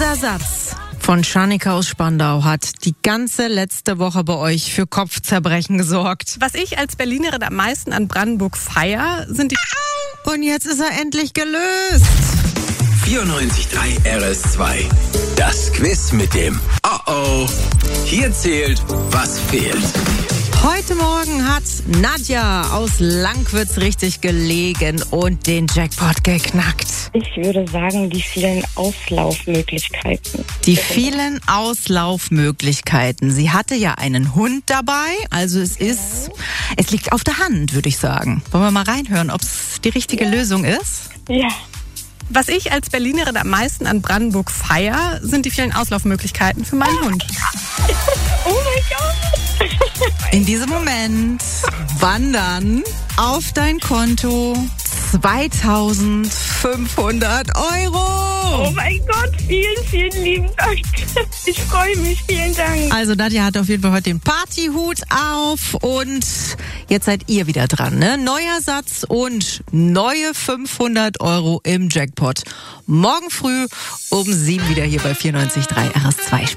Dieser Satz von Schanika aus Spandau hat die ganze letzte Woche bei euch für Kopfzerbrechen gesorgt. Was ich als Berlinerin am meisten an Brandenburg feier, sind die... Und jetzt ist er endlich gelöst. 94.3 RS2. Das Quiz mit dem Oh-Oh. Hier zählt, was fehlt. Heute Morgen hat Nadja aus Langwitz richtig gelegen und den Jackpot geknackt. Ich würde sagen, die vielen Auslaufmöglichkeiten. Die vielen Auslaufmöglichkeiten. Sie hatte ja einen Hund dabei, also es liegt auf der Hand, würde ich sagen. Wollen wir mal reinhören, ob es die richtige Lösung ist? Ja. Was ich als Berlinerin am meisten an Brandenburg feier, sind die vielen Auslaufmöglichkeiten für meinen Hund. Oh mein Gott. In diesem Moment wandern auf dein Konto 2.500 Euro. Oh mein Gott, vielen, vielen lieben Dank. Ich freue mich, vielen Dank. Also Nadja hat auf jeden Fall heute den Partyhut auf und jetzt seid ihr wieder dran, ne? Neuer Satz und neue 500 Euro im Jackpot. Morgen früh um 7 wieder hier bei 94.3 RS2.